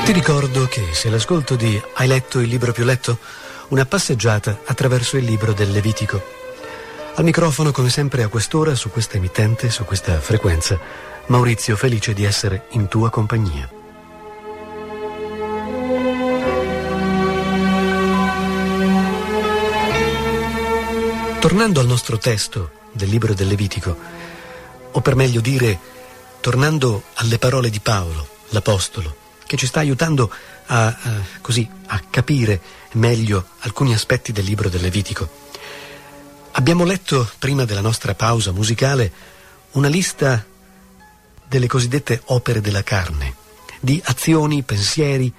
Ti ricordo che se l'ascolto di Hai letto il libro più letto? Una passeggiata attraverso il libro del Levitico. Al microfono, come sempre a quest'ora, su questa emittente, su questa frequenza, Maurizio, felice di essere in tua compagnia. Tornando al nostro testo del libro del Levitico, o per meglio dire, tornando alle parole di Paolo, l'Apostolo, che ci sta aiutando a capire meglio alcuni aspetti del libro del Levitico. Abbiamo letto, prima della nostra pausa musicale, una lista delle cosiddette opere della carne, di azioni, pensieri,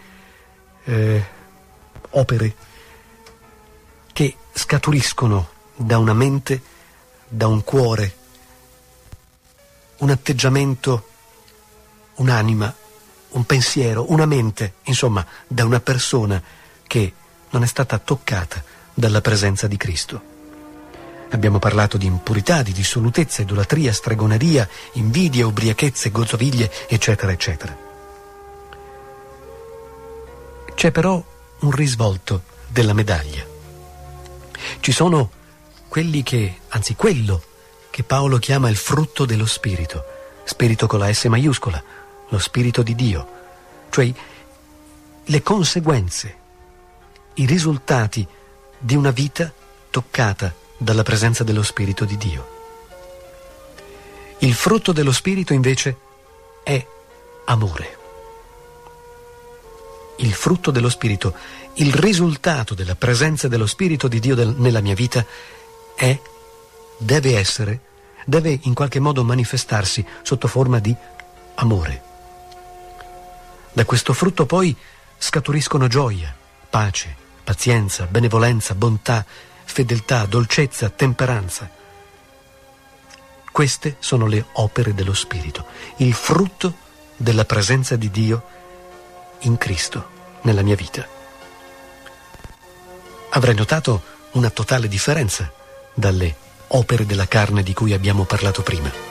opere che scaturiscono da una mente, da un cuore, un atteggiamento, un'anima, un pensiero, una mente, insomma, da una persona che non è stata toccata dalla presenza di Cristo. Abbiamo parlato di impurità, di dissolutezza, idolatria, stregoneria, invidia, ubriachezze, gozzoviglie, eccetera, eccetera. C'è però un risvolto della medaglia. Ci sono quello che Paolo chiama il frutto dello Spirito, spirito con la S maiuscola, lo Spirito di Dio, cioè le conseguenze, i risultati di una vita toccata dalla presenza dello Spirito di Dio. Il frutto dello Spirito invece è amore. Il frutto dello Spirito, il risultato della presenza dello Spirito di Dio nella mia vita deve in qualche modo manifestarsi sotto forma di amore. Da questo frutto poi scaturiscono gioia, pace, pazienza, benevolenza, bontà, fedeltà, dolcezza, temperanza. Queste sono le opere dello Spirito, il frutto della presenza di Dio in Cristo nella mia vita. Avrai notato una totale differenza dalle opere della carne di cui abbiamo parlato prima.